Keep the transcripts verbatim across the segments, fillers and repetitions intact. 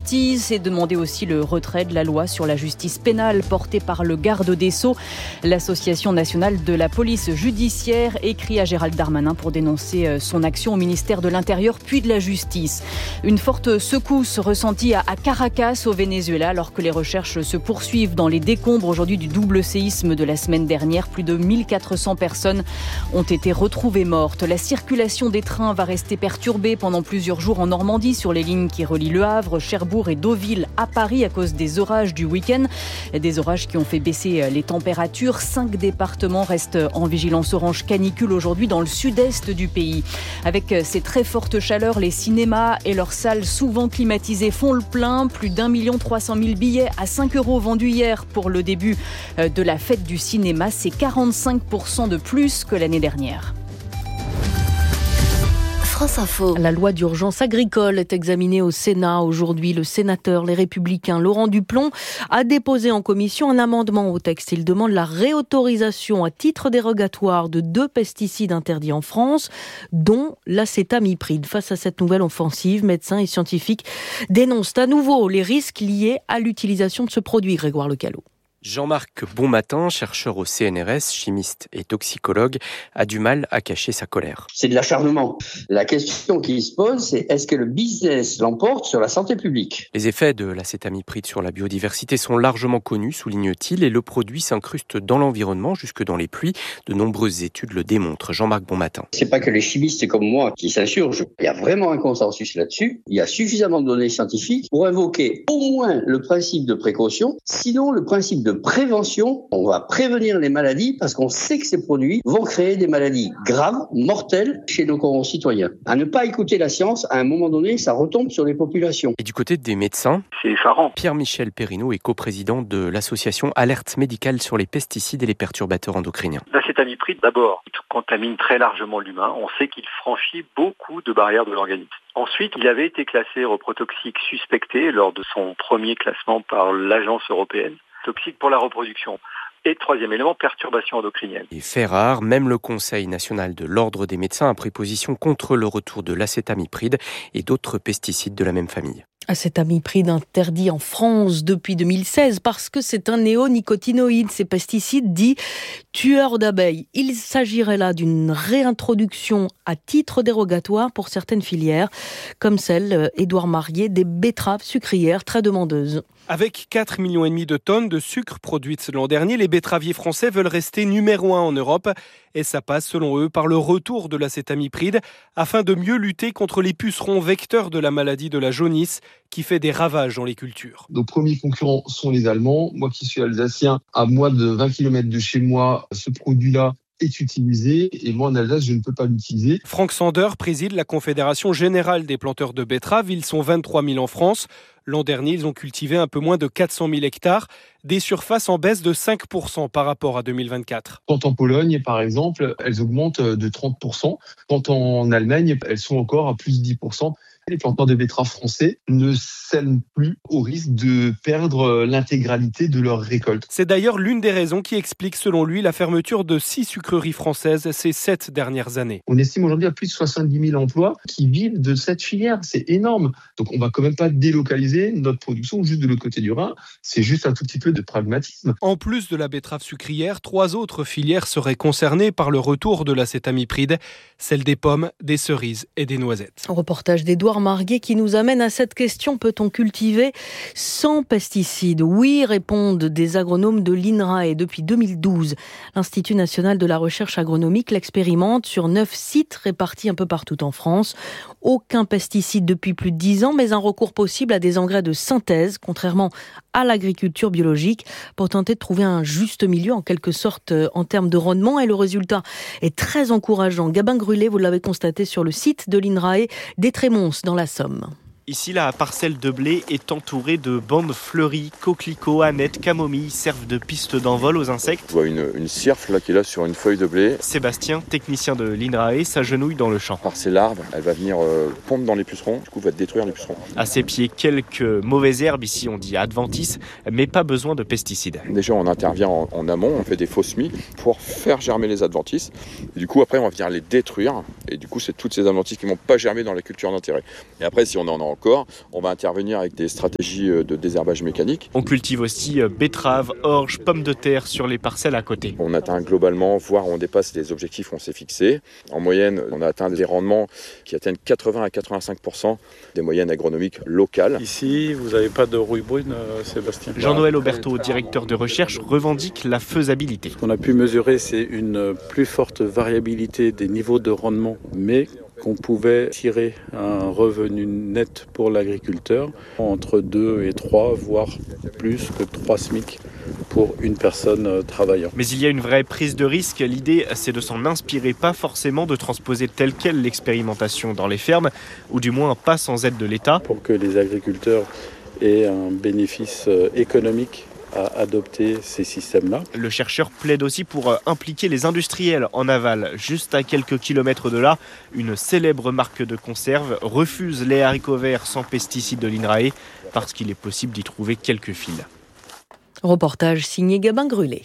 justice et demander aussi le retrait de la loi sur la justice pénale portée par le garde des Sceaux. L'Association nationale de la police judiciaire écrit à Gérald Darmanin pour dénoncer son action au ministère de l'Intérieur puis de la Justice. Une forte secousse ressentie à Caracas au Venezuela alors que les recherches se poursuivent dans les décombres aujourd'hui du double séisme de la semaine dernière. Plus de mille quatre cents personnes ont été retrouvées mortes. La circulation des trains va rester perturbée pendant plusieurs jours en Normandie sur les lignes qui relient Le Havre, Cherbourg et Deauville à Paris à cause des orages du week-end. Des orages qui ont fait baisser les températures. Cinq départements restent en vigilance orange canicule aujourd'hui dans le sud-est du pays. Avec ces très fortes chaleurs, les cinémas et leurs salles souvent climatisées font le plein. Plus d'un million trois cent mille billets à cinq euros vendus hier pour le début de la fête du cinéma. C'est quarante-cinq pour cent de plus que l'année dernière. France Info. La loi d'urgence agricole est examinée au Sénat aujourd'hui. Le sénateur Les Républicains Laurent Duplon a déposé en commission un amendement au texte. Il demande la réautorisation à titre dérogatoire de deux pesticides interdits en France, dont l'acétamipride. Face à cette nouvelle offensive, médecins et scientifiques dénoncent à nouveau les risques liés à l'utilisation de ce produit. Grégoire Lecalot. Jean-Marc Bonmatin, chercheur au C N R S, chimiste et toxicologue, a du mal à cacher sa colère. C'est de l'acharnement. La question qui se pose, c'est est-ce que le business l'emporte sur la santé publique ? Les effets de l'acétamipride sur la biodiversité sont largement connus, souligne-t-il, et le produit s'incruste dans l'environnement, jusque dans les pluies. De nombreuses études le démontrent. Jean-Marc Bonmatin. C'est pas que les chimistes comme moi qui s'insurgent. Il y a vraiment un consensus là-dessus. Il y a suffisamment de données scientifiques pour invoquer au moins le principe de précaution, sinon le principe de prévention. On va prévenir les maladies parce qu'on sait que ces produits vont créer des maladies graves, mortelles chez nos concitoyens. À ne pas écouter la science, à un moment donné, ça retombe sur les populations. Et du côté des médecins, c'est effarant. Pierre-Michel Perrineau est coprésident de l'association Alerte Médicale sur les pesticides et les perturbateurs endocriniens. L'acétamipride, d'abord, il contamine très largement l'humain. On sait qu'il franchit beaucoup de barrières de l'organisme. Ensuite, il avait été classé reprotoxique suspecté lors de son premier classement par l'Agence européenne. Toxique pour la reproduction. Et troisième élément, perturbation endocrinienne. Et fait rare, même le Conseil national de l'Ordre des médecins a pris position contre le retour de l'acétamipride et d'autres pesticides de la même famille. Acétamipride interdit en France depuis deux mille seize parce que c'est un néonicotinoïde, ces pesticides dits tueurs d'abeilles. Il s'agirait là d'une réintroduction à titre dérogatoire pour certaines filières, comme celle, Édouard Marié, des betteraves sucrières très demandeuses. Avec quatre virgule cinq millions de tonnes de sucre produites l'an dernier, les betteraviers français veulent rester numéro un en Europe. Et ça passe, selon eux, par le retour de l'acétamipride afin de mieux lutter contre les pucerons vecteurs de la maladie de la jaunisse qui fait des ravages dans les cultures. Nos premiers concurrents sont les Allemands. Moi qui suis alsacien, à moins de vingt kilomètres de chez moi, ce produit-là est utilisé et moi en Alsace je ne peux pas l'utiliser. Franck Sander préside la Confédération Générale des Planteurs de Betteraves. Ils sont vingt-trois mille en France. L'an dernier, ils ont cultivé un peu moins de quatre cent mille hectares, des surfaces en baisse de cinq pour cent par rapport à deux mille vingt-quatre. Quand en Pologne, par exemple, elles augmentent de trente pour cent. Quand en Allemagne, elles sont encore à plus de dix pour cent. Les planteurs de betteraves français ne sèment plus au risque de perdre l'intégralité de leur récolte. C'est d'ailleurs l'une des raisons qui explique, selon lui, la fermeture de six sucreries françaises ces sept dernières années. On estime aujourd'hui à plus de soixante-dix mille emplois qui vivent de cette filière. C'est énorme. Donc on ne va quand même pas délocaliser notre production juste de l'autre côté du Rhin. C'est juste un tout petit peu de pragmatisme. En plus de la betterave sucrière, trois autres filières seraient concernées par le retour de l'acétamipride, celle des pommes, des cerises et des noisettes. Un reportage d'Édouard Marguet qui nous amène à cette question: peut-on cultiver sans pesticides ? Oui, répondent des agronomes de l'INRAE. Depuis deux mille douze, l'Institut national de la recherche agronomique l'expérimente sur neuf sites répartis un peu partout en France. Aucun pesticide depuis plus de dix ans, mais un recours possible à des engrais de synthèse, contrairement à l'agriculture biologique, pour tenter de trouver un juste milieu en quelque sorte en termes de rendement. Et le résultat est très encourageant. Gabin Grulé, vous l'avez constaté sur le site de l'INRAE d'Étrémons dans la Somme. Ici, la parcelle de blé est entourée de bandes fleuries, coquelicots, anettes, camomilles servent de piste d'envol aux insectes. Je vois une, une cirfe là, qui est là sur une feuille de blé. Sébastien, technicien de l'INRAE, s'agenouille dans le champ. Par ses larves, elle va venir euh, pondre dans les pucerons, du coup va détruire les pucerons. À ses pieds, quelques mauvaises herbes, ici on dit adventices, mais pas besoin de pesticides. Déjà on intervient en, en amont, on fait des faux semis pour faire germer les adventices. Et du coup après on va venir les détruire, et du coup c'est toutes ces adventices qui ne vont pas germer dans la culture d'intérêt. Et après si on en a encore, on va intervenir avec des stratégies de désherbage mécanique. On cultive aussi betteraves, orge, pommes de terre sur les parcelles à côté. On atteint globalement, voire on dépasse les objectifs qu'on s'est fixés. En moyenne, on a atteint des rendements qui atteignent quatre-vingts à quatre-vingt-cinq pour cent des moyennes agronomiques locales. Ici, vous n'avez pas de rouille brune, Sébastien? Jean-Noël Auberteau, directeur de recherche, revendique la faisabilité. Ce qu'on a pu mesurer, c'est une plus forte variabilité des niveaux de rendement, mais qu'on pouvait tirer un revenu net pour l'agriculteur entre deux et trois, voire plus que trois SMIC pour une personne travaillant. Mais il y a une vraie prise de risque. L'idée, c'est de s'en inspirer, pas forcément de transposer telle quelle l'expérimentation dans les fermes, ou du moins pas sans aide de l'État. Pour que les agriculteurs aient un bénéfice économique à adopter ces systèmes-là. Le chercheur plaide aussi pour impliquer les industriels en aval. Juste à quelques kilomètres de là, une célèbre marque de conserve refuse les haricots verts sans pesticides de l'INRAE parce qu'il est possible d'y trouver quelques fils. Reportage signé Gabin Grulé.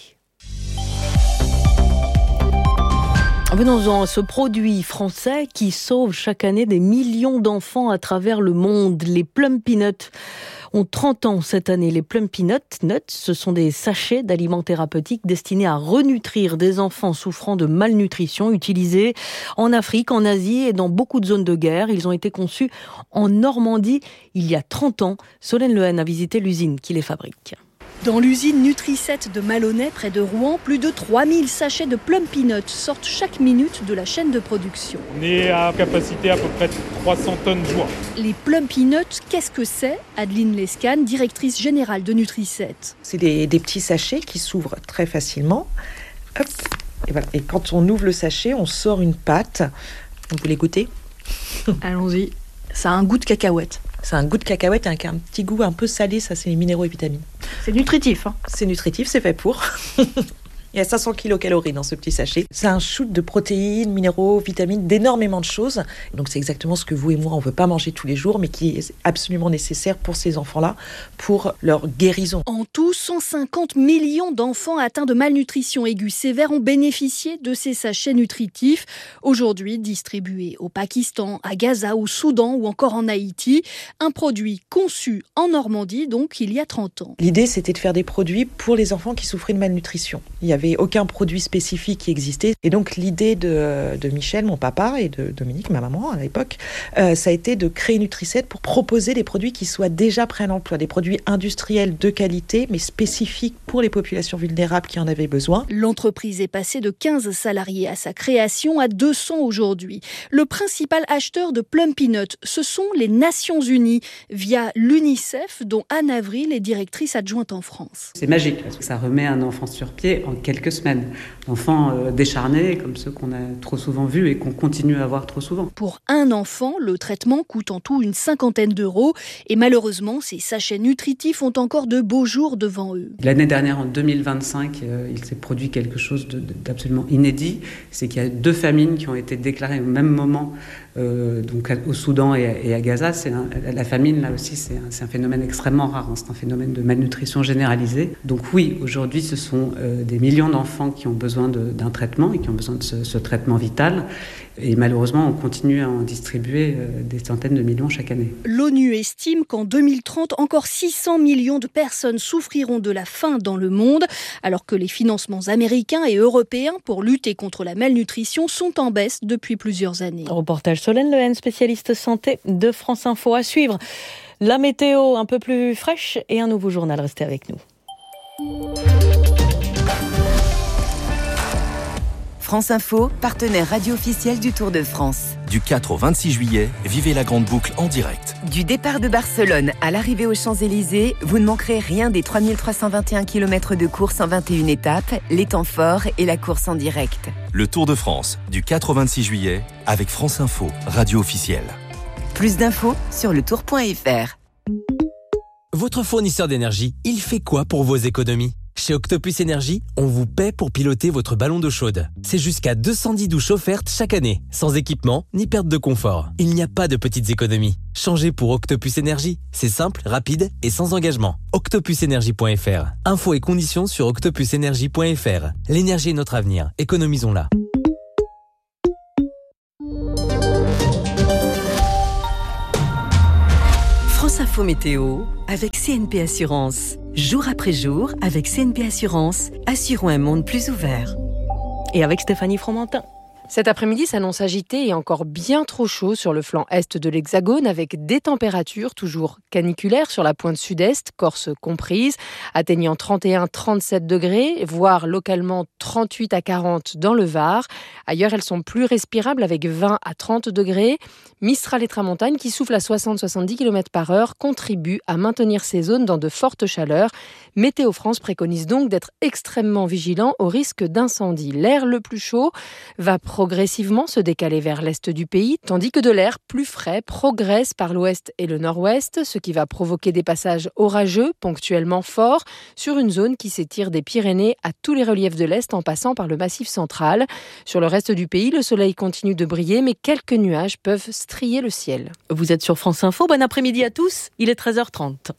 Venons-en à ce produit français qui sauve chaque année des millions d'enfants à travers le monde, les Plum Peanuts. Ont trente ans cette année. Les Plum Peanuts, nuts, ce sont des sachets d'aliments thérapeutiques destinés à renutrir des enfants souffrant de malnutrition, utilisés en Afrique, en Asie et dans beaucoup de zones de guerre. Ils ont été conçus en Normandie il y a trente ans. Solène Lehen a visité l'usine qui les fabrique. Dans l'usine Nutricet de Malonnet, près de Rouen, plus de trois mille sachets de Plum Peanuts sortent chaque minute de la chaîne de production. On est à capacité à peu près de trois cents tonnes jour. Les Plum Peanuts, qu'est-ce que c'est ? Adeline Lescan, directrice générale de Nutricet. C'est des, des petits sachets qui s'ouvrent très facilement. Hop, et, voilà. Et quand on ouvre le sachet, on sort une pâte. Vous voulez goûter ? Allons-y. Ça a un goût de cacahuète. C'est un goût de cacahuète avec un petit goût un peu salé, ça c'est les minéraux et vitamines. C'est nutritif. Hein. C'est nutritif, c'est fait pour. Il y a cinq cents kilocalories dans ce petit sachet. C'est un shoot de protéines, minéraux, vitamines, d'énormément de choses. Donc c'est exactement ce que vous et moi, on ne veut pas manger tous les jours, mais qui est absolument nécessaire pour ces enfants-là, pour leur guérison. En tout, cent cinquante millions d'enfants atteints de malnutrition aiguë sévère ont bénéficié de ces sachets nutritifs, aujourd'hui distribués au Pakistan, à Gaza, au Soudan ou encore en Haïti. Un produit conçu en Normandie, donc il y a trente ans. L'idée, c'était de faire des produits pour les enfants qui souffraient de malnutrition. Il y avait aucun produit spécifique qui existait. Et donc, l'idée de, de Michel, mon papa, et de Dominique, ma maman, à l'époque, euh, ça a été de créer Nutricet pour proposer des produits qui soient déjà prêts à l'emploi, des produits industriels de qualité, mais spécifiques pour les populations vulnérables qui en avaient besoin. L'entreprise est passée de quinze salariés à sa création à deux cents aujourd'hui. Le principal acheteur de Plum Peanuts, ce sont les Nations Unies, via l'UNICEF, dont Anne Avril est directrice adjointe en France. C'est magique, parce que ça remet un enfant sur pied en quelques semaines. D'enfants euh, décharnés, comme ceux qu'on a trop souvent vus et qu'on continue à voir trop souvent. Pour un enfant, le traitement coûte en tout une cinquantaine d'euros. Et malheureusement, ces sachets nutritifs ont encore de beaux jours devant eux. L'année dernière, en deux mille vingt-cinq, euh, il s'est produit quelque chose de, de, d'absolument inédit. C'est qu'il y a deux famines qui ont été déclarées au même moment, euh, donc au Soudan et, et à Gaza. C'est un, la famine, là aussi, c'est un, c'est un phénomène extrêmement rare. Hein. C'est un phénomène de malnutrition généralisée. Donc oui, aujourd'hui, ce sont euh, des millions d'enfants qui ont besoin de, d'un traitement et qui ont besoin de ce, ce traitement vital. Et malheureusement, on continue à en distribuer euh, des centaines de millions chaque année. L'ONU estime qu'en deux mille trente, encore six cents millions de personnes souffriront de la faim dans le monde, alors que les financements américains et européens pour lutter contre la malnutrition sont en baisse depuis plusieurs années. Reportage Solène Lehen, spécialiste santé de France Info. À suivre, la météo un peu plus fraîche et un nouveau journal. Restez avec nous. France Info, partenaire radio officiel du Tour de France. Du quatre au vingt-six juillet, vivez la grande boucle en direct. Du départ de Barcelone à l'arrivée aux Champs-Élysées, vous ne manquerez rien des trois mille trois cent vingt et un kilomètres de course en vingt et une étapes, les temps forts et la course en direct. Le Tour de France, du quatre au vingt-six juillet, avec France Info, radio officielle. Plus d'infos sur le tour point f r. Votre fournisseur d'énergie, il fait quoi pour vos économies ? Chez Octopus Énergie, on vous paie pour piloter votre ballon d'eau chaude. C'est jusqu'à deux cent dix douches offertes chaque année, sans équipement ni perte de confort. Il n'y a pas de petites économies. Changez pour Octopus Énergie. C'est simple, rapide et sans engagement. octopus énergie point f r. Infos et conditions sur octopus énergie point f r. L'énergie est notre avenir. Économisons-la. France Info Météo avec C N P Assurance. Jour après jour, avec C N P Assurance, assurons un monde plus ouvert. Et avec Stéphanie Fromentin. Cet après-midi s'annonce agité et encore bien trop chaud sur le flanc est de l'Hexagone, avec des températures toujours caniculaires sur la pointe sud-est, Corse comprise, atteignant trente et un à trente-sept degrés, voire localement trente-huit à quarante dans le Var. Ailleurs, elles sont plus respirables avec vingt à trente degrés. Mistral et tramontagne, qui soufflent à soixante à soixante-dix kilomètres par heure, contribuent à maintenir ces zones dans de fortes chaleurs. Météo France préconise donc d'être extrêmement vigilant au risque d'incendie. L'air le plus chaud va progressivement se décaler vers l'est du pays, tandis que de l'air plus frais progresse par l'ouest et le nord-ouest, ce qui va provoquer des passages orageux, ponctuellement forts, sur une zone qui s'étire des Pyrénées à tous les reliefs de l'est en passant par le Massif central. Sur le reste du pays, le soleil continue de briller, mais quelques nuages peuvent strier le ciel. Vous êtes sur France Info, bon après-midi à tous, il est treize heures trente.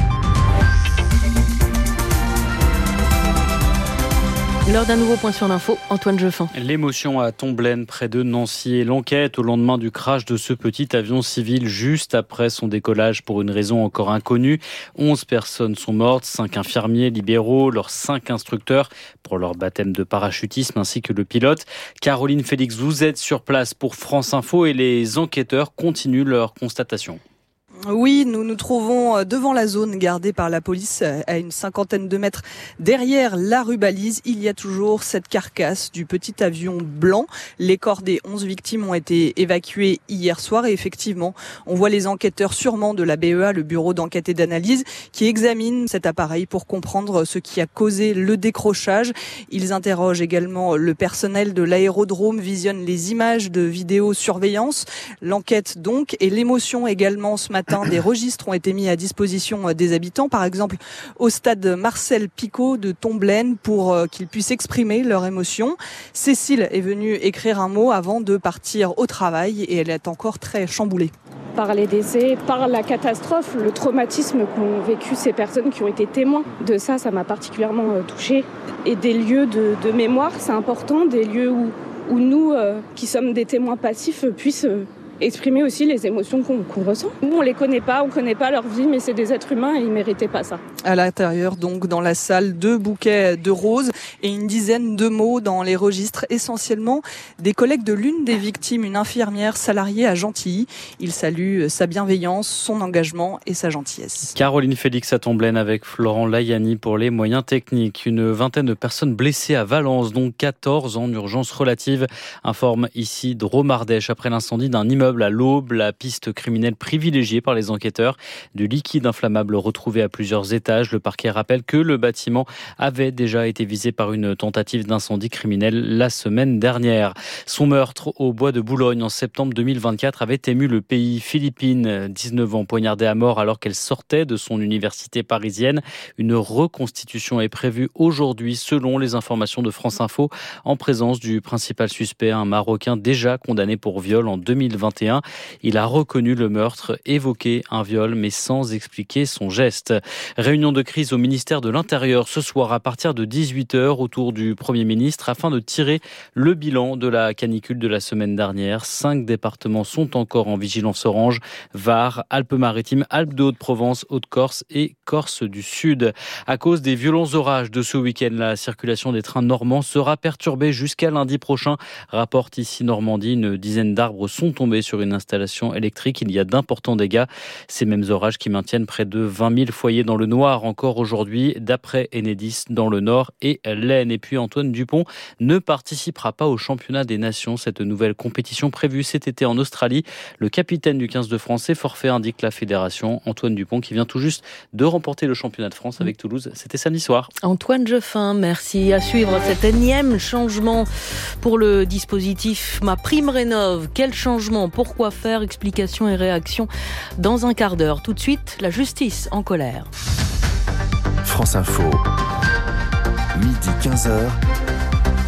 L'heure d'un nouveau point sur l'info, Antoine Jeffin. L'émotion à Tomblaine, près de Nancy, et l'enquête au lendemain du crash de ce petit avion civil juste après son décollage pour une raison encore inconnue. onze personnes sont mortes, cinq infirmiers libéraux, leurs cinq instructeurs pour leur baptême de parachutisme ainsi que le pilote. Caroline Félix, vous êtes sur place pour France Info et les enquêteurs continuent leur constatation. Oui, nous nous trouvons devant la zone gardée par la police à une cinquantaine de mètres derrière la rue Balise. Il y a toujours cette carcasse du petit avion blanc. Les corps des onze victimes ont été évacués hier soir et effectivement, on voit les enquêteurs sûrement de la B E A, le bureau d'enquête et d'analyse, qui examinent cet appareil pour comprendre ce qui a causé le décrochage. Ils interrogent également le personnel de l'aérodrome, visionnent les images de vidéosurveillance. L'enquête donc et l'émotion également ce matin. Des registres ont été mis à disposition des habitants, par exemple au stade Marcel Picot de Tomblaine pour qu'ils puissent exprimer leurs émotions. Cécile est venue écrire un mot avant de partir au travail et elle est encore très chamboulée. Par les décès, par la catastrophe, le traumatisme qu'ont vécu ces personnes qui ont été témoins de ça, ça m'a particulièrement touchée. Et des lieux de, de mémoire, c'est important, des lieux où, où nous, euh, qui sommes des témoins passifs, puissent... Euh, exprimer aussi les émotions qu'on, qu'on ressent. Nous, on les connaît pas, on connaît pas leur vie, mais c'est des êtres humains et ils méritaient pas ça. À l'intérieur, donc, dans la salle, deux bouquets de roses et une dizaine de mots dans les registres, essentiellement des collègues de l'une des victimes, une infirmière salariée à Gentilly. Ils saluent sa bienveillance, son engagement et sa gentillesse. Caroline Félix à Tomblaine avec Florent Layani pour les moyens techniques. Une vingtaine de personnes blessées à Valence, dont quatorze en urgence relative, informe ici Dromardèche après l'incendie d'un immeuble à l'Aube, la piste criminelle privilégiée par les enquêteurs. Du liquide inflammable retrouvé à plusieurs étages. Le parquet rappelle que le bâtiment avait déjà été visé par une tentative d'incendie criminel la semaine dernière. Son meurtre au bois de Boulogne en septembre deux mille vingt-quatre avait ému le pays. Philippine, dix-neuf ans, poignardée à mort alors qu'elle sortait de son université parisienne. Une reconstitution est prévue aujourd'hui selon les informations de France Info en présence du principal suspect, un Marocain déjà condamné pour viol en deux mille vingt et un. Il a reconnu le meurtre, évoqué un viol, mais sans expliquer son geste. Réunion de crise au ministère de l'Intérieur ce soir à partir de dix-huit heures autour du Premier ministre afin de tirer le bilan de la canicule de la semaine dernière. Cinq départements sont encore en vigilance orange. Var, Alpes-Maritimes, Alpes-de-Haute-Provence, Haute-Corse et Corse du Sud. À cause des violents orages de ce week-end, la circulation des trains normands sera perturbée jusqu'à lundi prochain. Rapporte ici Normandie, une dizaine d'arbres sont tombés sur une installation électrique. Il y a d'importants dégâts. Ces mêmes orages qui maintiennent près de vingt mille foyers dans le noir encore aujourd'hui, d'après Enedis dans le Nord et l'Aisne. Et puis Antoine Dupont ne participera pas au championnat des nations. Cette nouvelle compétition prévue cet été en Australie. Le capitaine du quinze de France est forfait, indique la fédération. Antoine Dupont qui vient tout juste de remporter le championnat de France avec Toulouse. C'était samedi soir. Antoine Jeffin, merci. À suivre cet énième changement pour le dispositif Ma Prime Rénov'. Quel changement ? Pourquoi faire ? Explications et réactions dans un quart d'heure. Tout de suite, la justice en colère. France Info, midi quinze heures.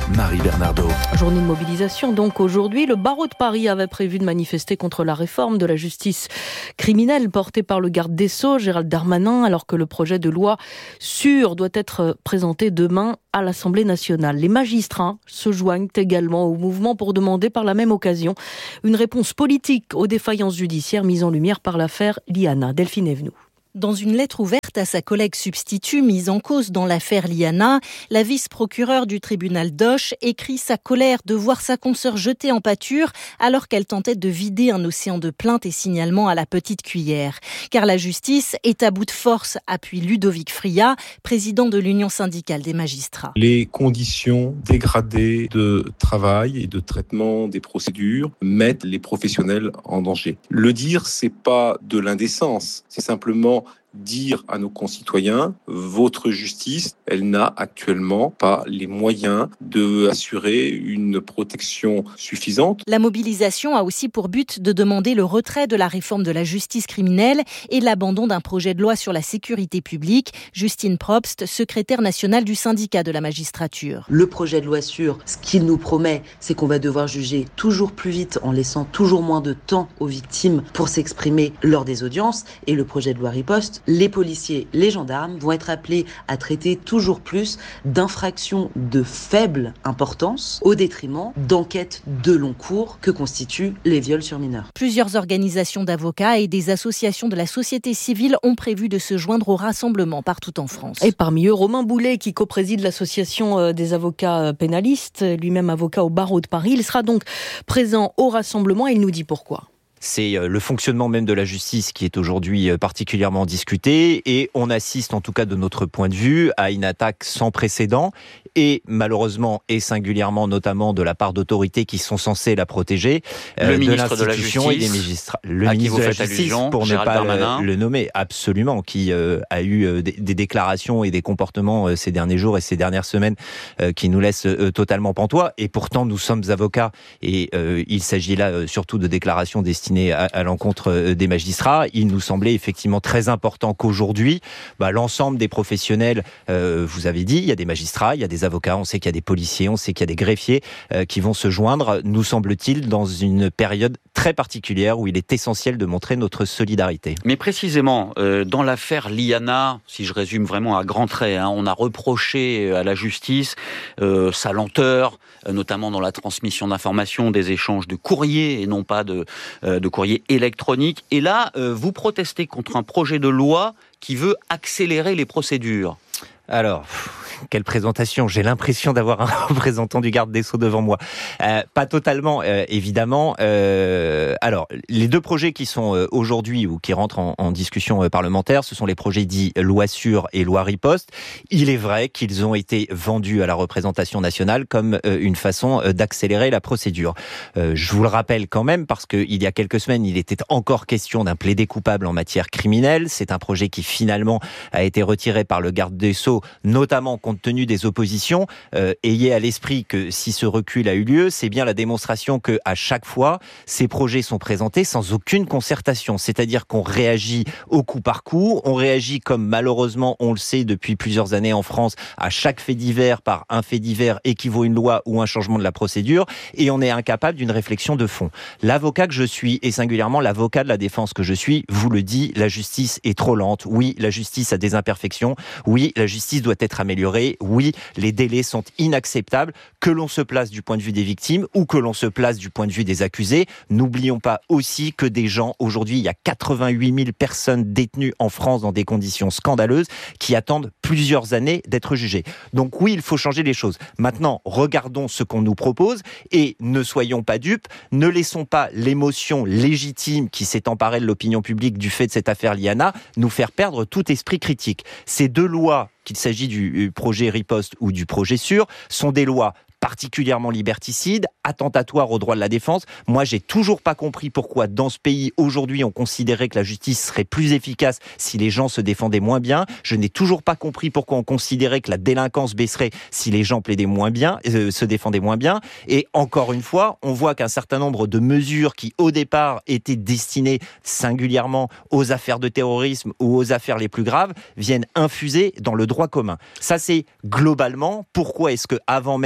Marie Bernardo. Journée de mobilisation donc aujourd'hui. Le barreau de Paris avait prévu de manifester contre la réforme de la justice criminelle portée par le garde des Sceaux, Gérald Darmanin, alors que le projet de loi sûr doit être présenté demain à l'Assemblée nationale. Les magistrats se joignent également au mouvement pour demander par la même occasion une réponse politique aux défaillances judiciaires mises en lumière par l'affaire Liana. Delphine Evenou. Dans une lettre ouverte à sa collègue substitut mise en cause dans l'affaire Liana, la vice-procureure du tribunal d'Auch écrit sa colère de voir sa consoeur jetée en pâture alors qu'elle tentait de vider un océan de plaintes et signalements à la petite cuillère. Car la justice est à bout de force, appuie Ludovic Fria, président de l'Union syndicale des magistrats. Les conditions dégradées de travail et de traitement des procédures mettent les professionnels en danger. Le dire, c'est pas de l'indécence, c'est simplement dire à nos concitoyens, votre justice, elle n'a actuellement pas les moyens d'assurer une protection suffisante. La mobilisation a aussi pour but de demander le retrait de la réforme de la justice criminelle et l'abandon d'un projet de loi sur la sécurité publique. Justine Probst, secrétaire nationale du syndicat de la magistrature. Le projet de loi sûr, ce qu'il nous promet, c'est qu'on va devoir juger toujours plus vite en laissant toujours moins de temps aux victimes pour s'exprimer lors des audiences. Et le projet de loi riposte, les policiers, les gendarmes vont être appelés à traiter toujours plus d'infractions de faible importance au détriment d'enquêtes de long cours que constituent les viols sur mineurs. Plusieurs organisations d'avocats et des associations de la société civile ont prévu de se joindre au rassemblement partout en France. Et parmi eux, Romain Boulet, qui co-préside l'association des avocats pénalistes, lui-même avocat au barreau de Paris. Il sera donc présent au rassemblement et il nous dit pourquoi. C'est le fonctionnement même de la justice qui est aujourd'hui particulièrement discuté et on assiste, en tout cas de notre point de vue, à une attaque sans précédent et malheureusement et singulièrement notamment de la part d'autorités qui sont censées la protéger, le euh, ministre de l'institution de la Justice, et des magistrats. Le à qui ministre vous de la faites Justice, allusion, pour Gérald ne pas Darmanin. le, le nommer, absolument, qui euh, a eu euh, des, des déclarations et des comportements euh, ces derniers jours et ces dernières semaines euh, qui nous laissent euh, totalement pantois. Et pourtant, nous sommes avocats et euh, il s'agit là euh, surtout de déclarations destinées à, à l'encontre des magistrats. Il nous semblait effectivement très important qu'aujourd'hui, bah, l'ensemble des professionnels, euh, vous avez dit, il y a des magistrats, il y a des avocats, on sait qu'il y a des policiers, on sait qu'il y a des greffiers euh, qui vont se joindre, nous semble-t-il, dans une période très particulière où il est essentiel de montrer notre solidarité. Mais précisément, euh, dans l'affaire Liana, si je résume vraiment à grands traits, hein, on a reproché à la justice euh, sa lenteur, euh, notamment dans la transmission d'informations, des échanges de courriers et non pas de, euh, de courriers électroniques. Et là, euh, vous protestez contre un projet de loi qui veut accélérer les procédures. Alors, quelle présentation. J'ai l'impression d'avoir un représentant du garde des Sceaux devant moi. Euh, pas totalement, euh, évidemment. Euh, alors, les deux projets qui sont euh, aujourd'hui ou qui rentrent en, en discussion euh, parlementaire, ce sont les projets dits loi sûre et loi riposte. Il est vrai qu'ils ont été vendus à la représentation nationale comme euh, une façon euh, d'accélérer la procédure. Euh, je vous le rappelle quand même parce qu'il y a quelques semaines, il était encore question d'un plaidé coupable en matière criminelle. C'est un projet qui finalement a été retiré par le garde des Sceaux, notamment compte tenu des oppositions. Euh, ayez à l'esprit que si ce recul a eu lieu, c'est bien la démonstration que à chaque fois, ces projets sont présentés sans aucune concertation. C'est-à-dire qu'on réagit au coup par coup, on réagit comme malheureusement on le sait depuis plusieurs années en France, à chaque fait divers par un fait divers équivaut une loi ou un changement de la procédure, et on est incapable d'une réflexion de fond. L'avocat que je suis, et singulièrement l'avocat de la défense que je suis, vous le dit, la justice est trop lente. Oui, la justice a des imperfections. Oui, la justice doit être améliorée. Oui, les délais sont inacceptables. Que l'on se place du point de vue des victimes ou que l'on se place du point de vue des accusés, n'oublions pas aussi que des gens, aujourd'hui, il y a quatre-vingt-huit mille personnes détenues en France dans des conditions scandaleuses qui attendent plusieurs années d'être jugées. Donc oui, il faut changer les choses. Maintenant, regardons ce qu'on nous propose et ne soyons pas dupes, ne laissons pas l'émotion légitime qui s'est emparée de l'opinion publique du fait de cette affaire Liana nous faire perdre tout esprit critique. Ces deux lois, qu'il s'agit du projet riposte ou du projet sûr, sont des lois particulièrement liberticides, attentatoires aux droits de la défense. Moi, j'ai toujours pas compris pourquoi, dans ce pays, aujourd'hui, on considérait que la justice serait plus efficace si les gens se défendaient moins bien. Je n'ai toujours pas compris pourquoi on considérait que la délinquance baisserait si les gens plaidaient moins bien, euh, se défendaient moins bien. Et encore une fois, on voit qu'un certain nombre de mesures qui, au départ, étaient destinées singulièrement aux affaires de terrorisme ou aux affaires les plus graves, viennent infuser dans le droit commun. Ça, c'est globalement pourquoi est-ce que, avant même l'affaire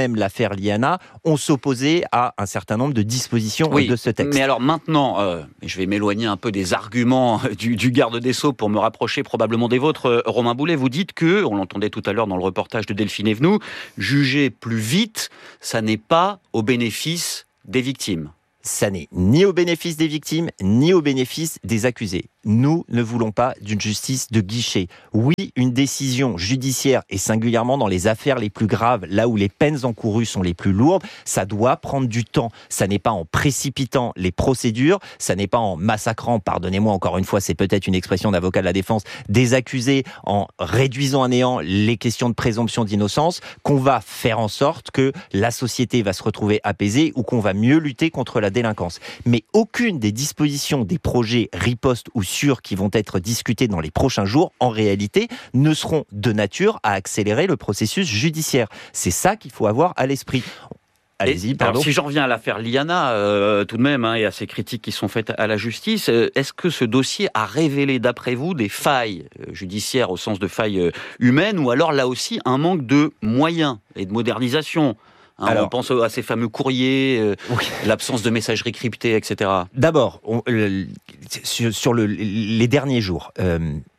l'affaire Liana, on s'opposait à un certain nombre de dispositions oui, de ce texte. Mais alors maintenant, euh, je vais m'éloigner un peu des arguments du, du garde des Sceaux pour me rapprocher probablement des vôtres. Euh, Romain Boulet, vous dites que, on l'entendait tout à l'heure dans le reportage de Delphine Evenou, juger plus vite, ça n'est pas au bénéfice des victimes. Ça n'est ni au bénéfice des victimes, ni au bénéfice des accusés. Nous ne voulons pas d'une justice de guichet. Oui, une décision judiciaire, et singulièrement dans les affaires les plus graves, là où les peines encourues sont les plus lourdes, ça doit prendre du temps. Ça n'est pas en précipitant les procédures, ça n'est pas en massacrant, pardonnez-moi encore une fois, c'est peut-être une expression d'avocat de la défense, des accusés, en réduisant à néant les questions de présomption d'innocence, qu'on va faire en sorte que la société va se retrouver apaisée ou qu'on va mieux lutter contre la délinquance. Mais aucune des dispositions des projets riposte ou sûrs qui vont être discutés dans les prochains jours, en réalité, ne seront de nature à accélérer le processus judiciaire. C'est ça qu'il faut avoir à l'esprit. Allez-y, pardon. Alors, si j'en reviens à l'affaire Liana, euh, tout de même, hein, et à ces critiques qui sont faites à la justice, euh, est-ce que ce dossier a révélé, d'après vous, des failles euh, judiciaires au sens de failles euh, humaines, ou alors, là aussi, un manque de moyens et de modernisation ? Hein, Alors, on pense à ces fameux courriers, euh, oui. l'absence de messagerie cryptée, et cetera. D'abord, on, le, sur, sur le, les derniers jours, euh,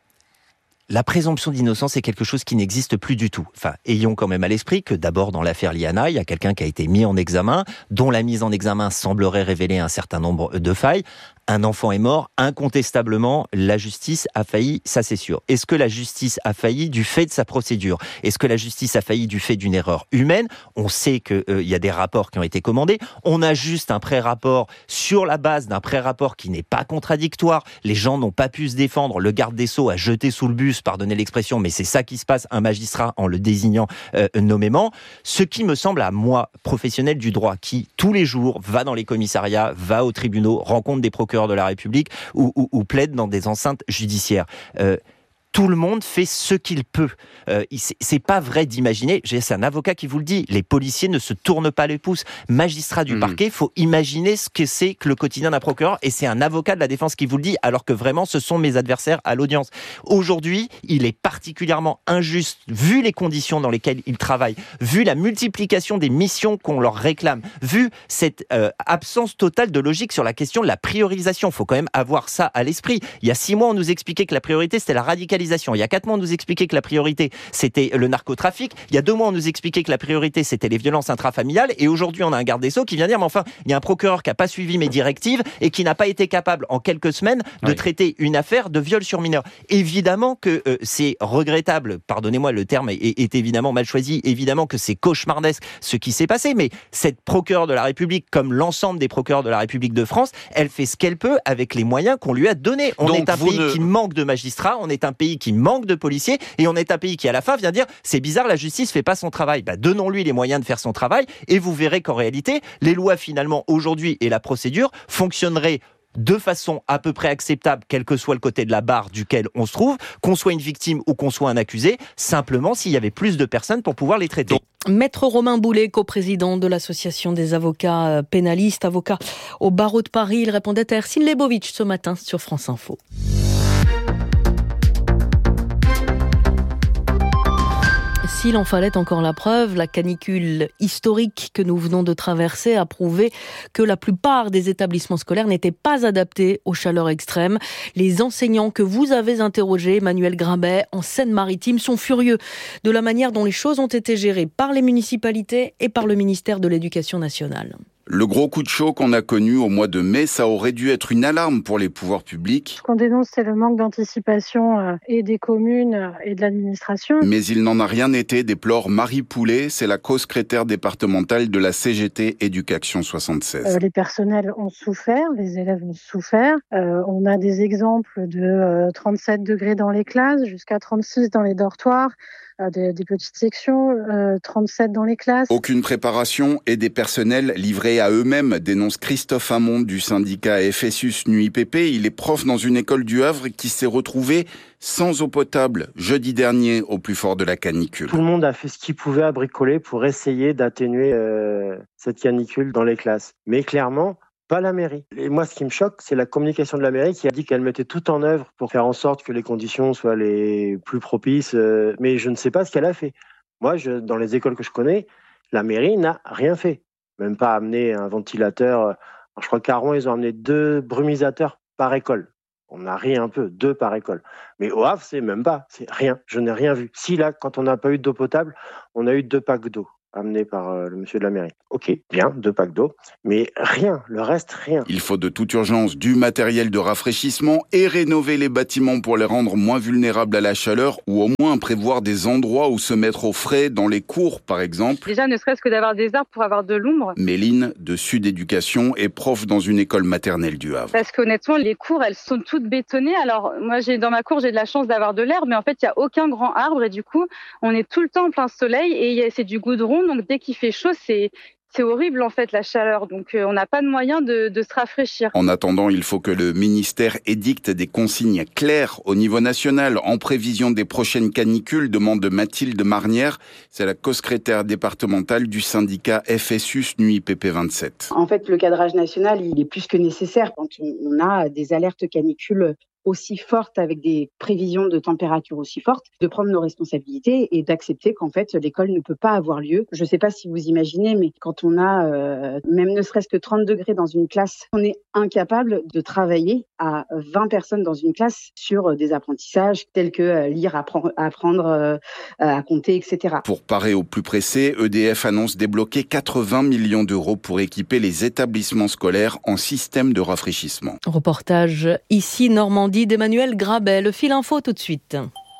la présomption d'innocence est quelque chose qui n'existe plus du tout. Enfin, ayons quand même à l'esprit que d'abord, dans l'affaire Liana, il y a quelqu'un qui a été mis en examen, dont la mise en examen semblerait révéler un certain nombre de failles. Un enfant est mort, incontestablement, la justice a failli, ça c'est sûr. Est-ce que la justice a failli du fait de sa procédure ? Est-ce que la justice a failli du fait d'une erreur humaine ? On sait qu'il euh, y a des rapports qui ont été commandés. On a juste un pré-rapport sur la base d'un pré-rapport qui n'est pas contradictoire. Les gens n'ont pas pu se défendre. Le garde des Sceaux a jeté sous le bus, pardonnez l'expression, mais c'est ça qui se passe, un magistrat en le désignant euh, nommément. Ce qui me semble à moi, professionnel du droit, qui tous les jours va dans les commissariats, va aux tribunaux, rencontre des procureurs de la République ou, ou, ou plaide dans des enceintes judiciaires. Euh, tout le monde fait ce qu'il peut. Euh, c'est, c'est pas vrai d'imaginer, c'est un avocat qui vous le dit, les policiers ne se tournent pas les pouces. Magistrat du mmh. parquet, faut imaginer ce que c'est que le quotidien d'un procureur, et c'est un avocat de la défense qui vous le dit, alors que vraiment ce sont mes adversaires à l'audience. Aujourd'hui, il est particulièrement injuste, vu les conditions dans lesquelles ils travaillent, vu la multiplication des missions qu'on leur réclame, vu cette euh, absence totale de logique sur la question de la priorisation. Faut quand même avoir ça à l'esprit. Il y a six mois, on nous expliquait que la priorité, c'était la radicalisation. Il y a quatre mois, on nous expliquait que la priorité, c'était le narcotrafic. Il y a deux mois, on nous expliquait que la priorité, c'était les violences intrafamiliales. Et aujourd'hui, on a un garde des Sceaux qui vient dire, mais enfin, il y a un procureur qui n'a pas suivi mes directives et qui n'a pas été capable, en quelques semaines, de oui. traiter une affaire de viol sur mineur. Évidemment que euh, c'est regrettable, pardonnez-moi, le terme est, est évidemment mal choisi, évidemment que c'est cauchemardesque ce qui s'est passé, mais cette procureure de la République, comme l'ensemble des procureurs de la République de France, elle fait ce qu'elle peut avec les moyens qu'on lui a donnés. On Donc, est un pays ne... qui manque de magistrats, on est un pays qui manque de policiers, et on est un pays qui à la fin vient dire c'est bizarre, la justice fait pas son travail. Bah, donnons-lui les moyens de faire son travail, et vous verrez qu'en réalité les lois finalement aujourd'hui et la procédure fonctionneraient de façon à peu près acceptable, quel que soit le côté de la barre duquel on se trouve, qu'on soit une victime ou qu'on soit un accusé, simplement s'il y avait plus de personnes pour pouvoir les traiter. Maître Romain Boulet, coprésident de l'Association des avocats pénalistes, avocat au barreau de Paris, il répondait à Ercine Lebovitch ce matin sur France Info. S'il en fallait encore la preuve, la canicule historique que nous venons de traverser a prouvé que la plupart des établissements scolaires n'étaient pas adaptés aux chaleurs extrêmes. Les enseignants que vous avez interrogés, Emmanuel Grimbet, en Seine-Maritime, sont furieux de la manière dont les choses ont été gérées par les municipalités et par le ministère de l'Éducation nationale. Le gros coup de chaud qu'on a connu au mois de mai, ça aurait dû être une alarme pour les pouvoirs publics. Ce qu'on dénonce, c'est le manque d'anticipation et des communes et de l'administration. Mais il n'en a rien été, déplore Marie Poulet, c'est la co-secrétaire départementale de la C G T Éducation soixante-seize. Euh, les personnels ont souffert, les élèves ont souffert. Euh, on a des exemples de euh, trente-sept degrés dans les classes, jusqu'à trente-six dans les dortoirs. Des, des petites sections, euh, trente-sept dans les classes. Aucune préparation et des personnels livrés à eux-mêmes, dénonce Christophe Hamon du syndicat F S U S N U I P P. Il est prof dans une école du Havre qui s'est retrouvé sans eau potable jeudi dernier au plus fort de la canicule. Tout le monde a fait ce qu'il pouvait à bricoler pour essayer d'atténuer euh, cette canicule dans les classes. Mais clairement, pas la mairie. Et moi, ce qui me choque, c'est la communication de la mairie qui a dit qu'elle mettait tout en œuvre pour faire en sorte que les conditions soient les plus propices. Mais je ne sais pas ce qu'elle a fait. Moi, je, dans les écoles que je connais, La mairie n'a rien fait. Même pas amené un ventilateur. Alors, je crois qu'à Rouen, ils ont amené deux brumisateurs par école. On a ri un peu, deux par école. Mais au Havre, c'est même pas, c'est rien. Je n'ai rien vu. Si là, quand on n'a pas eu d'eau potable, on a eu deux packs d'eau amenés par euh, le monsieur de la mairie. Ok, bien, deux packs d'eau, mais rien, le reste, rien. Il faut de toute urgence du matériel de rafraîchissement et rénover les bâtiments pour les rendre moins vulnérables à la chaleur ou au moins prévoir des endroits où se mettre au frais, dans les cours par exemple. Déjà, ne serait-ce que d'avoir des arbres pour avoir de l'ombre. Méline, de Sud Éducation, est prof dans une école maternelle du Havre. Parce qu'honnêtement, les cours, elles sont toutes bétonnées. Alors, moi, j'ai dans ma cour, j'ai de la chance d'avoir de l'herbe, mais en fait, il n'y a aucun grand arbre et du coup, on est tout le temps en plein soleil et c'est du goudron. Donc, dès qu'il fait chaud, c'est, c'est horrible, en fait, la chaleur. Donc, euh, on n'a pas de moyen de, de se rafraîchir. En attendant, il faut que le ministère édicte des consignes claires au niveau national en prévision des prochaines canicules, demande Mathilde Marnière. C'est la co-secrétaire départementale du syndicat F S U S N U I P P vingt-sept. En fait, le cadrage national, il est plus que nécessaire quand on a des alertes canicules aussi fortes, avec des prévisions de température aussi fortes, de prendre nos responsabilités et d'accepter qu'en fait l'école ne peut pas avoir lieu. Je ne sais pas si vous imaginez, mais quand on a euh, même ne serait-ce que trente degrés dans une classe, on est incapable de travailler à vingt personnes dans une classe sur des apprentissages tels que euh, lire, apprendre, apprendre euh, à compter, et cetera. Pour parer au plus pressé, E D F annonce débloquer quatre-vingts millions d'euros pour équiper les établissements scolaires en système de rafraîchissement. Reportage ici Normandie d'Emmanuel Grabet. Le fil info tout de suite.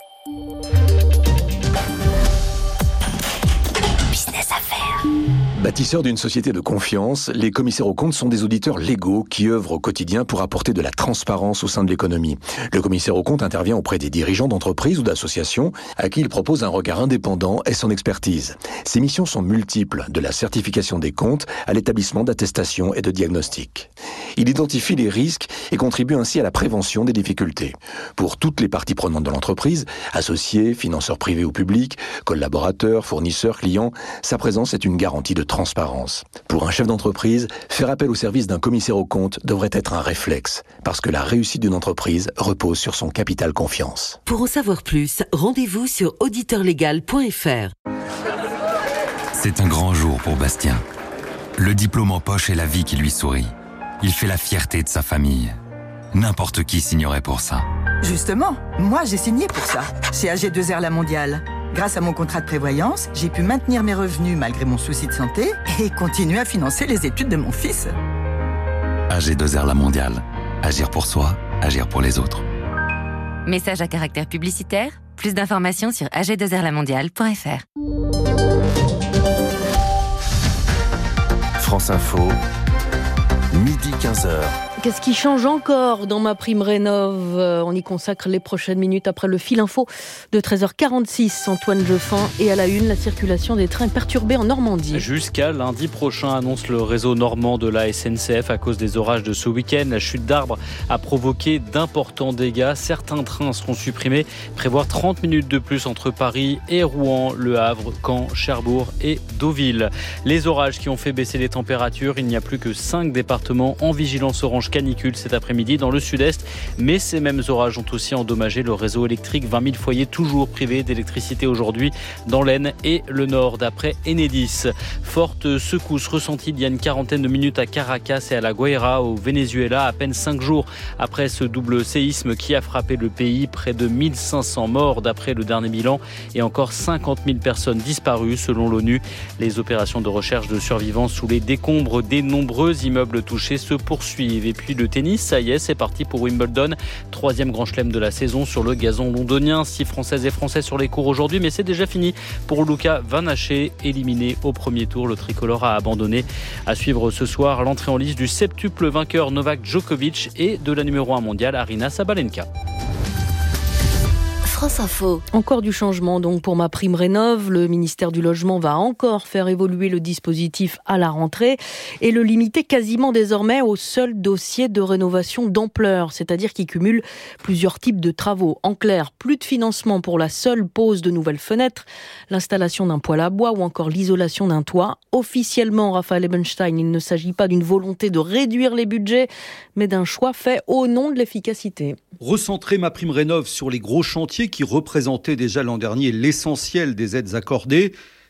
Business Affaires. Bâtisseurs d'une société de confiance, les commissaires aux comptes sont des auditeurs légaux qui œuvrent au quotidien pour apporter de la transparence au sein de l'économie. Le commissaire aux comptes intervient auprès des dirigeants d'entreprises ou d'associations à qui il propose un regard indépendant et son expertise. Ses missions sont multiples, de la certification des comptes à l'établissement d'attestation et de diagnostic. Il identifie les risques et contribue ainsi à la prévention des difficultés. Pour toutes les parties prenantes de l'entreprise, associés, financeurs privés ou publics, collaborateurs, fournisseurs, clients, sa présence est une garantie de transparence. Pour un chef d'entreprise, faire appel au service d'un commissaire aux comptes devrait être un réflexe, parce que la réussite d'une entreprise repose sur son capital confiance. Pour en savoir plus, rendez-vous sur auditeur légal point f r. C'est un grand jour pour Bastien. Le diplôme en poche et la vie qui lui sourit. Il fait la fierté de sa famille. N'importe qui signerait pour ça. Justement, moi j'ai signé pour ça, chez A G deux R La Mondiale. Grâce à mon contrat de prévoyance, j'ai pu maintenir mes revenus malgré mon souci de santé et continuer à financer les études de mon fils. A G deux R La Mondiale. Agir pour soi, agir pour les autres. Message à caractère publicitaire. Plus d'informations sur a g deux r la mondiale point f r. France Info, midi quinze heures. Qu'est-ce qui change encore dans ma prime rénov? On y consacre les prochaines minutes après le fil info de treize heures quarante-six. Antoine Jeffin, et à la une, la circulation des trains perturbée en Normandie. Jusqu'à lundi prochain, annonce le réseau normand de la S N C F à cause des orages de ce week-end. La chute d'arbres a provoqué d'importants dégâts. Certains trains seront supprimés. Prévoir trente minutes de plus entre Paris et Rouen, Le Havre, Caen, Cherbourg et Deauville. Les orages qui ont fait baisser les températures. Il n'y a plus que cinq départements en vigilance orange canicule cet après-midi dans le sud-est, mais ces mêmes orages ont aussi endommagé le réseau électrique. vingt mille foyers toujours privés d'électricité aujourd'hui dans l'Aisne et le Nord, d'après Enedis. Forte secousse ressentie il y a une quarantaine de minutes à Caracas et à La Guaira au Venezuela, à peine cinq jours après ce double séisme qui a frappé le pays. Près de mille cinq cents morts d'après le dernier bilan et encore cinquante mille personnes disparues selon l'ONU. Les opérations de recherche de survivants sous les décombres des nombreux immeubles touchés se poursuivent. Et puis le tennis, ça y est, c'est parti pour Wimbledon. Troisième grand chelem de la saison sur le gazon londonien. Six Françaises et Français sur les cours aujourd'hui, mais c'est déjà fini pour Luca Van Haché, éliminé au premier tour. Le tricolore a abandonné. À suivre ce soir, l'entrée en lice du septuple vainqueur Novak Djokovic et de la numéro un mondiale Aryna Sabalenka. France Info. Encore du changement donc pour ma prime rénov. Le ministère du Logement va encore faire évoluer le dispositif à la rentrée et le limiter quasiment désormais au seul dossier de rénovation d'ampleur, c'est-à-dire qui cumule plusieurs types de travaux. En clair, plus de financement pour la seule pose de nouvelles fenêtres, l'installation d'un poêle à bois ou encore l'isolation d'un toit. Officiellement, Raphaël Ebenstein, il ne s'agit pas d'une volonté de réduire les budgets, mais d'un choix fait au nom de l'efficacité. Recentrer ma prime rénov sur les gros chantiers qui représentaient déjà l'an dernier l'essentiel des aides accordées,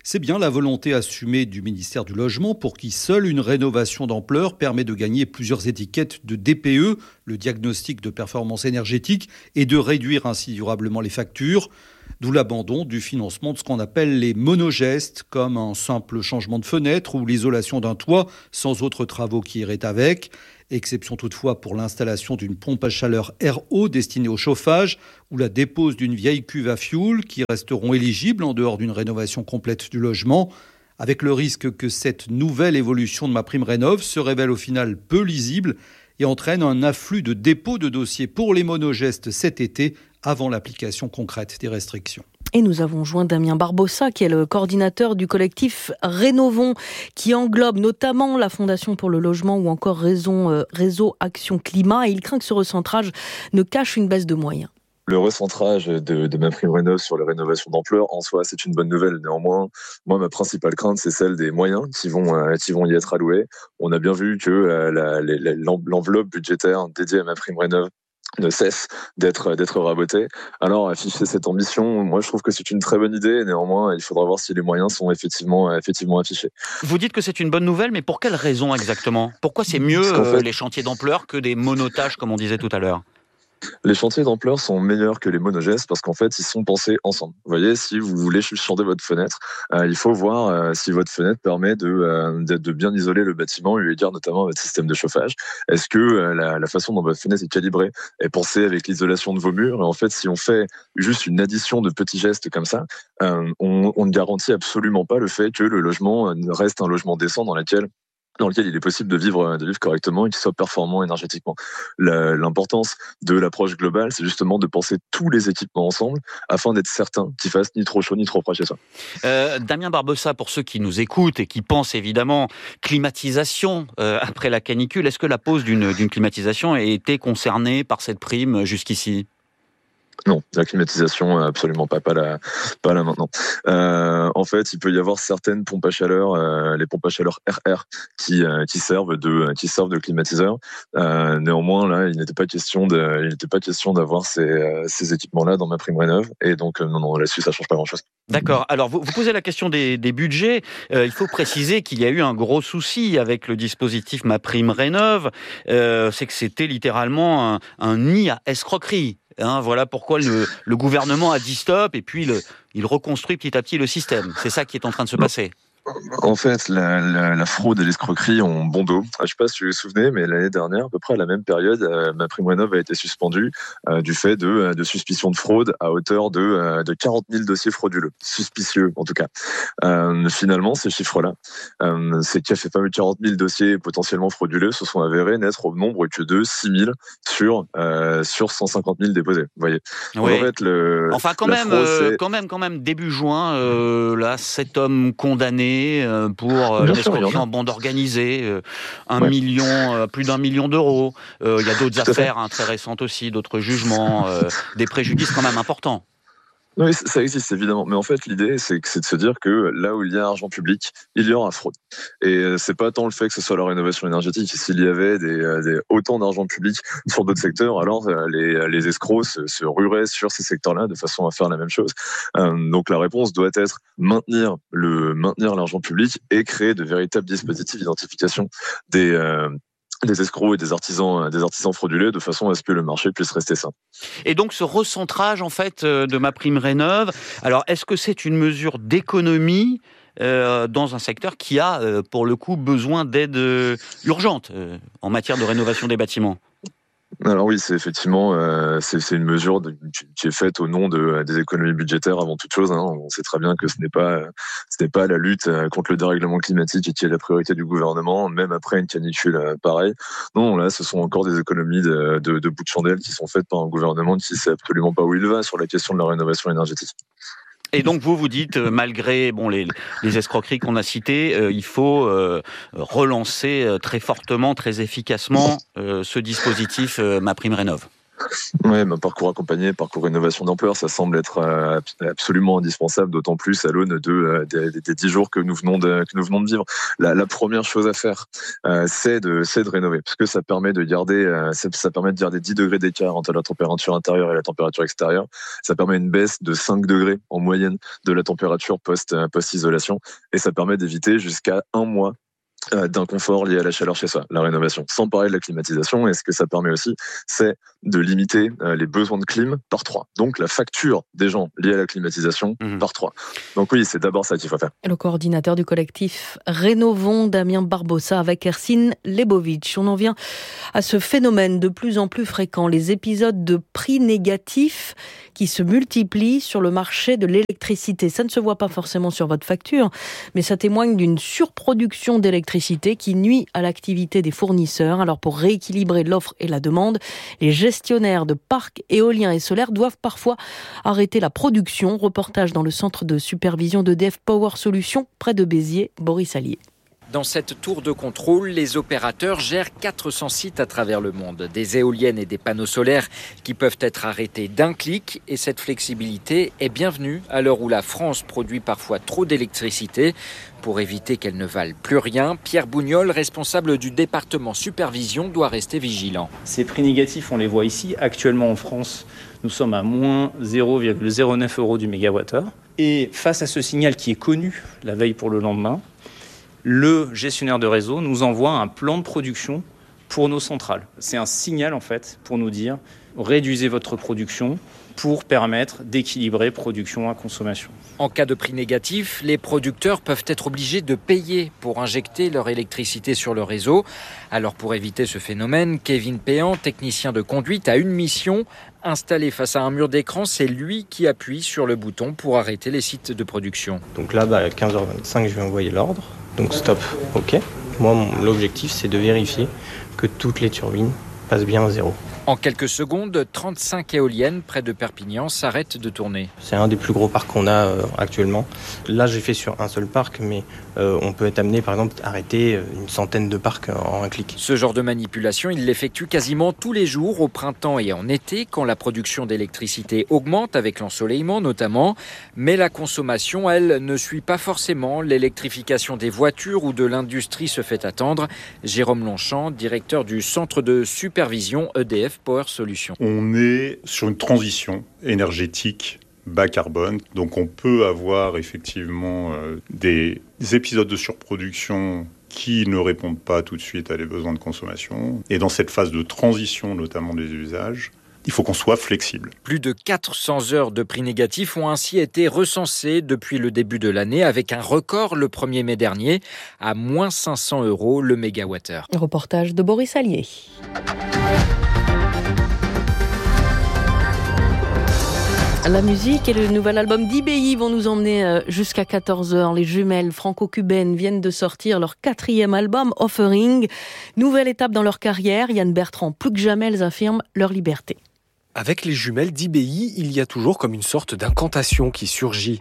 C'est bien la volonté assumée du ministère du Logement pour qui seule une rénovation d'ampleur permet de gagner plusieurs étiquettes de D P E, le diagnostic de performance énergétique, et de réduire ainsi durablement les factures. D'où l'abandon du financement de ce qu'on appelle les monogestes, comme un simple changement de fenêtre ou l'isolation d'un toit sans autres travaux qui iraient avec. Exception toutefois pour l'installation d'une pompe à chaleur R O destinée au chauffage ou la dépose d'une vieille cuve à fioul qui resteront éligibles en dehors d'une rénovation complète du logement, avec le risque que cette nouvelle évolution de MaPrimeRénov' se révèle au final peu lisible et entraîne un afflux de dépôts de dossiers pour les monogestes cet été avant l'application concrète des restrictions. Et nous avons joint Damien Barbossa, qui est le coordinateur du collectif Rénovons, qui englobe notamment la Fondation pour le logement ou encore Réseau, euh, Réseau Action Climat. Et il craint que ce recentrage ne cache une baisse de moyens. Le recentrage de, de MaPrimeRénov' sur les rénovations d'ampleur, en soi, c'est une bonne nouvelle. Néanmoins, moi, ma principale crainte, c'est celle des moyens qui vont, euh, qui vont y être alloués. On a bien vu que euh, la, la, l'enveloppe budgétaire dédiée à MaPrimeRénov' ne cesse d'être d'être rabotée. Alors afficher cette ambition, moi je trouve que c'est une très bonne idée. Néanmoins, il faudra voir si les moyens sont effectivement effectivement affichés. Vous dites que c'est une bonne nouvelle, mais pour quelle raison exactement ? Pourquoi c'est mieux euh, fait, les chantiers d'ampleur que des monotages, comme on disait tout à l'heure ? Les chantiers d'ampleur sont meilleurs que les monogestes parce qu'en fait, ils sont pensés ensemble. Vous voyez, si vous voulez changer votre fenêtre, euh, il faut voir euh, si votre fenêtre permet de, euh, de, de bien isoler le bâtiment, eu égard notamment à votre système de chauffage. Est-ce que euh, la, la façon dont votre fenêtre est calibrée est pensée avec l'isolation de vos murs ? Et en fait, si on fait juste une addition de petits gestes comme ça, euh, on, on ne garantit absolument pas le fait que le logement reste un logement décent dans lequel dans lequel il est possible de vivre, de vivre correctement et qu'il soit performant énergétiquement. La, l'importance de l'approche globale, c'est justement de penser tous les équipements ensemble afin d'être certain qu'il fasse ni trop chaud ni trop froid chez soi. Euh, Damien Barbossa, pour ceux qui nous écoutent et qui pensent évidemment climatisation euh, après la canicule, est-ce que la pose d'une, d'une climatisation a été concernée par cette prime jusqu'ici ? Non, la climatisation, absolument pas, pas là, pas là maintenant. Euh, en fait, il peut y avoir certaines pompes à chaleur, euh, les pompes à chaleur R R, qui euh, qui servent de qui servent de climatiseur. Euh, néanmoins, là, il n'était pas question de, il n'était pas question d'avoir ces euh, ces équipements-là dans MaPrimeRénov', et donc euh, non, non, là-dessus, ça change pas grand-chose. D'accord. Alors, vous, vous posez la question des, des budgets. Euh, il faut préciser qu'il y a eu un gros souci avec le dispositif MaPrimeRénov'. Euh, c'est que c'était littéralement un, un nid à escroquerie. Hein, voilà pourquoi le, le gouvernement a dit stop et puis le, il reconstruit petit à petit le système. C'est ça qui est en train de se passer. En fait, la, la, la fraude et l'escroquerie ont bon dos. Je ne sais pas si vous vous souvenez, mais l'année dernière, à peu près à la même période, euh, MaPrimeRénov' a été suspendu euh, du fait de, de suspicion de fraude à hauteur de, euh, de quarante mille dossiers frauduleux. Suspicieux, en tout cas. Euh, finalement, ces chiffres-là, euh, ces fameux quarante mille dossiers potentiellement frauduleux se sont avérés n'être au nombre que de six mille sur, euh, sur cent cinquante mille déposés. Vous voyez. Oui. En fait, le, enfin, quand même, fraude, euh, quand même, quand même, début juin, euh, là, cet homme condamné pour une escroquerie en bande organisée, un ouais. million, plus d'un million d'euros. Euh, il y a d'autres Tout affaires hein, très récentes aussi, d'autres jugements, euh, des préjudices quand même importants. Oui, ça existe évidemment, mais en fait l'idée c'est, c'est de se dire que là où il y a argent public, il y aura fraude. Et c'est pas tant le fait que ce soit la rénovation énergétique. S'il y avait des, des autant d'argent public sur d'autres secteurs, alors les, les escrocs se, se rueraient sur ces secteurs-là de façon à faire la même chose. Euh, donc la réponse doit être maintenir le maintenir l'argent public et créer de véritables dispositifs d'identification des euh, des escrocs et des artisans, des artisans frauduleux, de façon à ce que le marché puisse rester sain. Et donc ce recentrage en fait de MaPrimeRénov', alors est-ce que c'est une mesure d'économie euh, dans un secteur qui a euh, pour le coup besoin d'aide euh, urgente euh, en matière de rénovation des bâtiments ? Alors oui, c'est effectivement euh, c'est, c'est une mesure de, qui est faite au nom de, des économies budgétaires avant toute chose. Hein. On sait très bien que ce n'est pas ce n'est pas la lutte contre le dérèglement climatique qui est la priorité du gouvernement, même après une canicule pareille. Non, là, ce sont encore des économies de, de, de bout de chandelle qui sont faites par un gouvernement qui sait absolument pas où il va sur la question de la rénovation énergétique. Et donc vous vous dites, malgré bon les, les escroqueries qu'on a citées, euh, il faut euh, relancer très fortement, très efficacement euh, ce dispositif euh, MaPrimeRénov'. Oui, bah, parcours accompagné, parcours innovation d'ampleur, ça semble être euh, absolument indispensable, d'autant plus à l'aune de, euh, des, des dix jours que nous venons de, que nous venons de vivre. La, la première chose à faire, euh, c'est de, c'est de rénover, parce que ça permet de garder, euh, ça, ça permet de garder dix degrés d'écart entre la température intérieure et la température extérieure. Ça permet une baisse de cinq degrés en moyenne de la température post, post-isolation, et ça permet d'éviter jusqu'à un mois d'inconfort lié à la chaleur chez soi, la rénovation. Sans parler de la climatisation, et ce que ça permet aussi, c'est de limiter les besoins de clim par trois. Donc la facture des gens liés à la climatisation mmh. par trois. Donc oui, c'est d'abord ça qu'il faut faire. Le coordinateur du collectif Rénovons, Damien Barbossa, avec Ercine Lebovitch. On en vient à ce phénomène de plus en plus fréquent, les épisodes de prix négatifs qui se multiplient sur le marché de l'électricité. Ça ne se voit pas forcément sur votre facture, mais ça témoigne d'une surproduction d'électricité qui nuit à l'activité des fournisseurs. Alors pour rééquilibrer l'offre et la demande, les gestionnaires de parcs éoliens et solaires doivent parfois arrêter la production. Reportage dans le centre de supervision d'E D F Power Solutions près de Béziers, Boris Allier. Dans cette tour de contrôle, les opérateurs gèrent quatre cents sites à travers le monde. Des éoliennes et des panneaux solaires qui peuvent être arrêtés d'un clic. Et cette flexibilité est bienvenue à l'heure où la France produit parfois trop d'électricité. Pour éviter qu'elle ne vale plus rien, Pierre Bougnol, responsable du département supervision, doit rester vigilant. Ces prix négatifs, on les voit ici. Actuellement en France, nous sommes à moins zéro virgule zéro neuf euros du mégawattheure. Et face à ce signal qui est connu la veille pour le lendemain, le gestionnaire de réseau nous envoie un plan de production pour nos centrales. C'est un signal en fait pour nous dire réduisez votre production pour permettre d'équilibrer production à consommation. En cas de prix négatif, les producteurs peuvent être obligés de payer pour injecter leur électricité sur le réseau. Alors pour éviter ce phénomène, Kevin Péan, technicien de conduite, a une mission. Installé face à un mur d'écran, c'est lui qui appuie sur le bouton pour arrêter les sites de production. Donc là, bah, à quinze heures vingt-cinq, je vais envoyer l'ordre. Donc stop, ok. Moi, mon, l'objectif, c'est de vérifier que toutes les turbines passent bien à zéro. En quelques secondes, trente-cinq éoliennes près de Perpignan s'arrêtent de tourner. C'est un des plus gros parcs qu'on a euh, actuellement. Là, j'ai fait sur un seul parc, mais euh, on peut être amené, par exemple, à arrêter une centaine de parcs en un clic. Ce genre de manipulation, il l'effectue quasiment tous les jours, au printemps et en été, quand la production d'électricité augmente, avec l'ensoleillement notamment. Mais la consommation, elle, ne suit pas forcément. L'électrification des voitures ou de l'industrie se fait attendre. Jérôme Longchamp, directeur du centre de supervision E D F Power Solutions. On est sur une transition énergétique bas carbone, donc on peut avoir effectivement euh, des, des épisodes de surproduction qui ne répondent pas tout de suite à les besoins de consommation. Et dans cette phase de transition, notamment des usages, il faut qu'on soit flexible. Plus de quatre cents heures de prix négatifs ont ainsi été recensées depuis le début de l'année, avec un record le premier mai dernier, à moins cinq cents euros le mégawattheure. Reportage de Boris Allier. La musique et le nouvel album d'I B I vont nous emmener jusqu'à quatorze heures. Les jumelles franco-cubaines viennent de sortir leur quatrième album, Offering. Nouvelle étape dans leur carrière. Yann Bertrand, plus que jamais, elles affirment leur liberté. Avec les jumelles d'I B I, il y a toujours comme une sorte d'incantation qui surgit.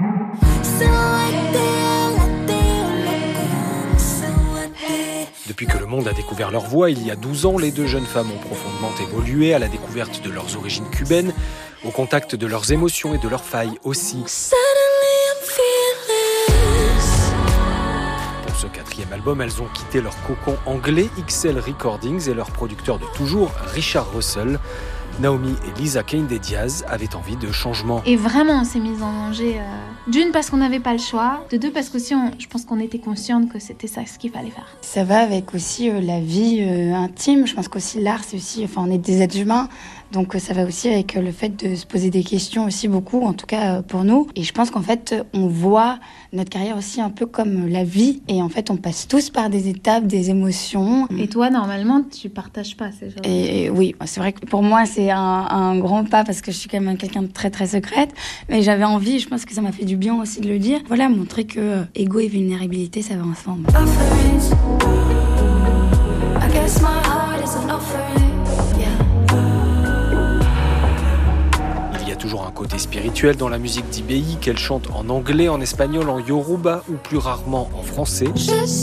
Depuis que le monde a découvert leur voix, il y a douze ans, les deux jeunes femmes ont profondément évolué à la découverte de leurs origines cubaines, au contact de leurs émotions et de leurs failles aussi. Pour ce quatrième album, elles ont quitté leur cocon anglais X L Recordings et leur producteur de toujours, Richard Russell. Naomi et Lisa Keinde-Diaz avaient envie de changement. Et vraiment, on s'est mis en danger. Euh, d'une, parce qu'on n'avait pas le choix. De deux, parce qu'aussi, on, je pense qu'on était consciente que c'était ça ce qu'il fallait faire. Ça va avec aussi euh, la vie euh, intime. Je pense qu'aussi l'art, c'est aussi... Enfin, on est des êtres humains. Donc ça va aussi avec le fait de se poser des questions aussi beaucoup, en tout cas pour nous. Et je pense qu'en fait, on voit notre carrière aussi un peu comme la vie. Et en fait, on passe tous par des étapes, des émotions. Et toi, normalement, tu partages pas ces genres. Et, et oui, c'est vrai que pour moi, c'est un, un grand pas parce que je suis quand même quelqu'un de très très secrète. Mais j'avais envie, je pense que ça m'a fait du bien aussi de le dire. Voilà, montrer que euh, ego et vulnérabilité, ça va ensemble. Toujours un côté spirituel dans la musique d'I B I qu'elle chante en anglais, en espagnol, en yoruba ou plus rarement en français.